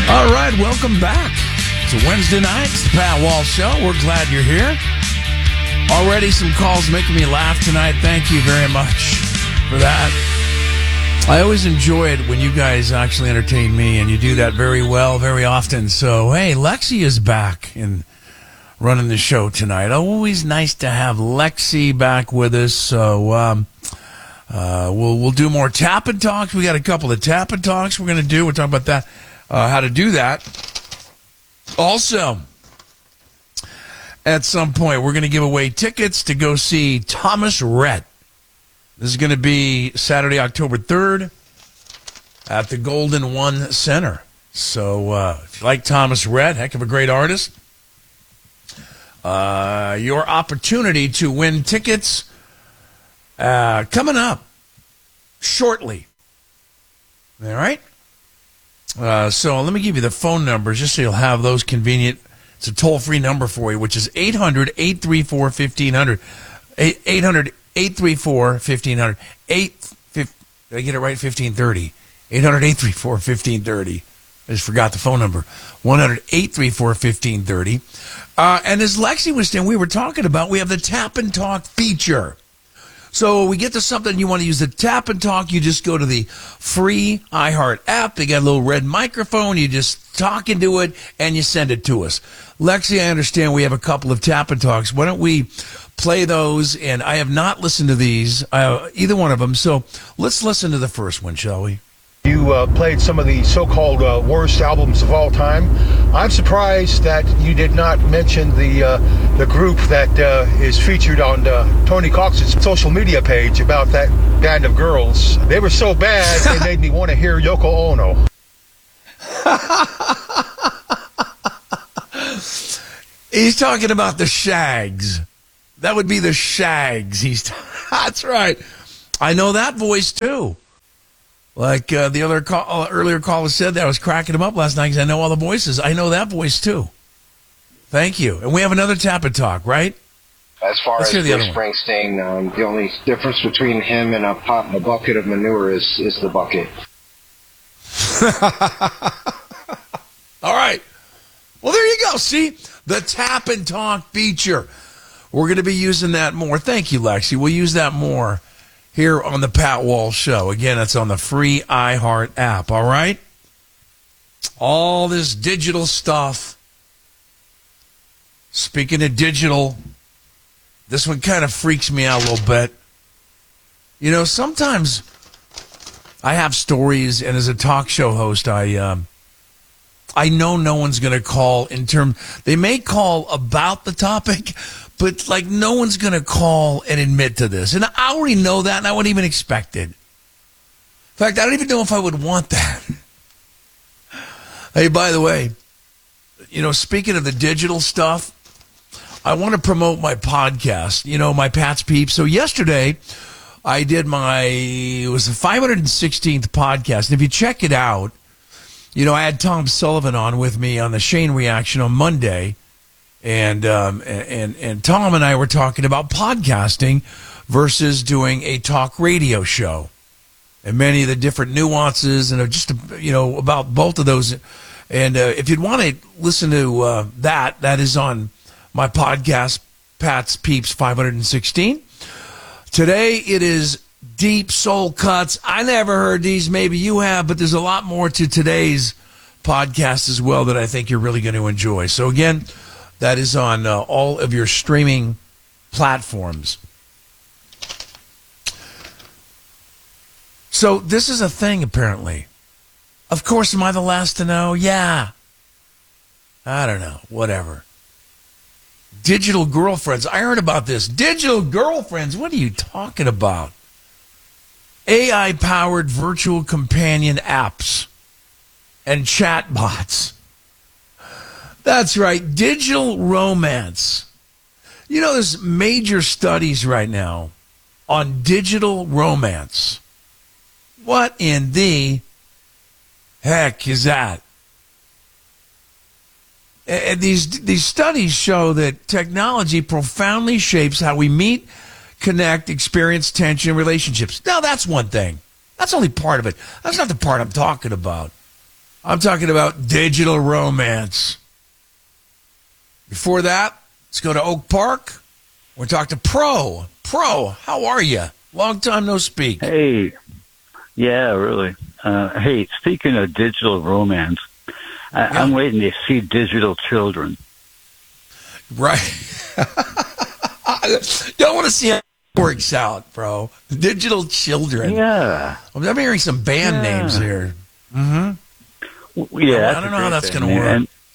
All right, welcome back. It's a Wednesday night. It's the Pat Walsh Show. We're glad you're here. Already some calls making me laugh tonight. Thank you very much for that. I always enjoy it when you guys actually entertain me, and you do that very well, very often. So, hey, Lexi is back and running the show tonight. Always nice to have Lexi back with us. So, we'll do more tap and talks. We got a couple of tap and talks we're going to do. We'll talk about that. How to do that. Also, at some point, we're going to give away tickets to go see Thomas Rhett. This is going to be Saturday, October 3rd at the Golden One Center. So if you like Thomas Rhett, heck of a great artist, your opportunity to win tickets coming up shortly. All right? So let me give you the phone numbers just so you'll have those convenient. It's a toll-free number for you, which is 800-834-1500. 800-834-1500. Did I get it right? 1530. 800-834-1530. I just forgot the phone number. 1-800-834-1530. And as Lexi was saying, we were talking about, we have the Tap and Talk feature. So we get to something you want to use the Tap and Talk, you just go to the free iHeart app. They got a little red microphone. You just talk into it, and you send it to us. Lexi, I understand we have a couple of Tap and Talks. Why don't we play those? And I have not listened to these, either one of them. So let's listen to the first one, shall we? You played some of the so-called worst albums of all time. I'm surprised that you did not mention the group that is featured on Tony Cox's social media page about that band of girls. They were so bad, they made me want to hear Yoko Ono. He's talking about the Shags. That would be the Shags. That's right. I know that voice, too. Like the earlier caller said, that I was cracking him up last night because I know all the voices. I know that voice, too. Thank you. And we have another Tap and Talk, right? As far as Bruce Springsteen, the only difference between him and a bucket of manure is the bucket. All right. Well, there you go. See? The Tap and Talk feature. We're going to be using that more. Thank you, Lexi. We'll use that more here on the Pat Walsh Show. Again, it's on the free iHeart app, all right? All this digital stuff. Speaking of digital, this one kind of freaks me out a little bit. You know, sometimes I have stories, and as a talk show host, I know no one's going to call they may call about the topic, but like no one's going to call and admit to this. And I already know that, and I wouldn't even expect it. In fact, I don't even know if I would want that. Hey, by the way, you know, speaking of the digital stuff, I want to promote my podcast, you know, my Pat's Peeps. So yesterday, I did it was the 516th podcast. And if you check it out, you know, I had Tom Sullivan on with me on the Shane Reaction on Monday. And Tom and I were talking about podcasting versus doing a talk radio show, and many of the different nuances and just, you know, about both of those. And if you'd want to listen to that is on my podcast, Pat's Peeps 516. Today it is Deep Soul Cuts. I never heard these. Maybe you have, but there's a lot more to today's podcast as well that I think you're really going to enjoy. So again, that is on all of your streaming platforms. So this is a thing, apparently. Of course, am I the last to know? Yeah. I don't know. Whatever. Digital girlfriends. I heard about this. Digital girlfriends. What are you talking about? AI-powered virtual companion apps and chatbots. That's right, digital romance. You know, there's major studies right now on digital romance. What in the heck is that? And these studies show that technology profoundly shapes how we meet, connect, experience tension in relationships. Now, that's one thing. That's only part of it. That's not the part I'm talking about. I'm talking about digital romance. Before that, let's go to Oak Park. We'll talk to Pro. Pro, how are you? Long time no speak. Hey. Yeah, really. Hey, speaking of digital romance, I'm waiting to see digital children. Right. Don't want to see how it works out, bro. Digital children. Yeah. I'm hearing some band names here. Mm-hmm. Yeah. I don't know how that's going to work.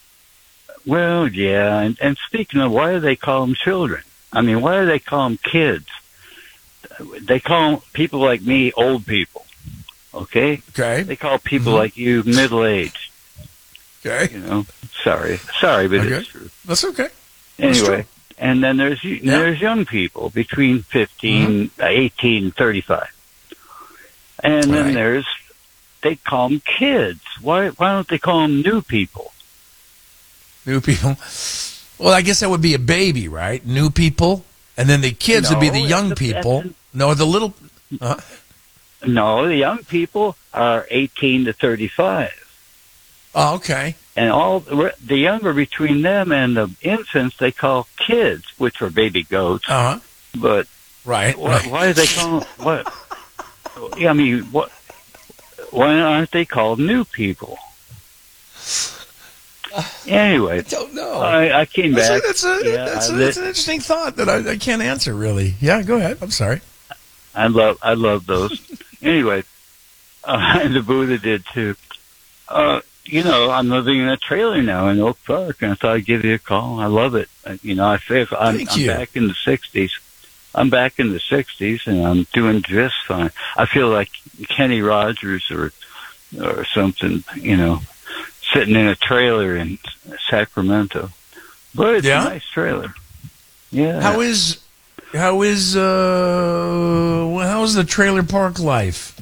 And speaking of, why do they call them children? I mean, why do they call them kids? They call people like me old people. Okay? Okay. They call people like you middle-aged. Okay. You know, sorry, but it's true. That's okay. Anyway, and then there's young people between 18 and 35. And then they call them kids. Why don't they call them new people? New people? Well, I guess that would be a baby, right? New people. And then the kids would be the young people. No, the little... No, the young people are 18 to 35. Oh, okay. And all the younger between them and the infants, they call kids, which are baby goats. Uh-huh. But why do they call them, what? I mean, what? Why aren't they called new people? Anyway, I don't know. I came back. That's an interesting thought that I can't answer really. Yeah, go ahead. I'm sorry. I love those. Anyway, the Buddha did too. I'm living in a trailer now in Oak Park, and I thought I'd give you a call. I love it. I feel I'm back in the 60s. I'm back in the 60s, and I'm doing just fine. I feel like Kenny Rogers or something, sitting in a trailer in Sacramento. But it's a nice trailer. Yeah. How's the trailer park life?